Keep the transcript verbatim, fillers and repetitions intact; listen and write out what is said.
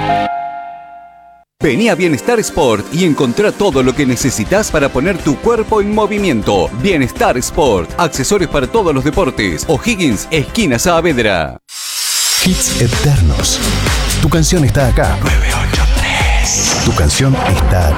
Vení a Bienestar Sport y encontrá todo lo que necesitas para poner tu cuerpo en movimiento. Bienestar Sport, accesorios para todos los deportes. O'Higgins, esquina Saavedra. Hits eternos. Tu canción está acá. nueve ocho tres. Tu canción está acá.